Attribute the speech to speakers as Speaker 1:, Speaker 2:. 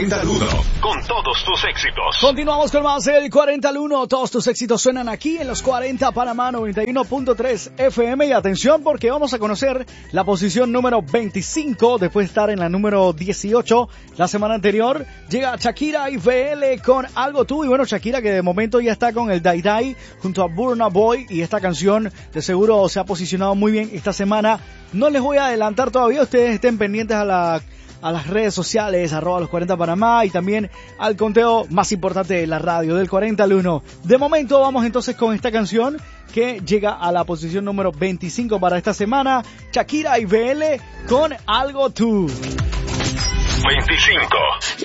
Speaker 1: 40 al 1, con todos tus éxitos.
Speaker 2: Continuamos con más el 40 al 1. Todos tus éxitos suenan aquí en los 40 Panamá 91.3 FM. Y atención, porque vamos a conocer la posición número 25. Después de estar en la número 18 la semana anterior, llega Shakira y VL con Algo Tú. Y bueno, Shakira, que de momento ya está con el Dai Dai junto a Burna Boy. Y esta canción de seguro se ha posicionado muy bien esta semana. No les voy a adelantar todavía. Ustedes estén pendientes a las redes sociales, @los 40 Panamá, y también al conteo más importante de la radio, del 40 al 1. De momento vamos entonces con esta canción que llega a la posición número 25 para esta semana. Shakira y VL con Algo Tú.
Speaker 1: 25.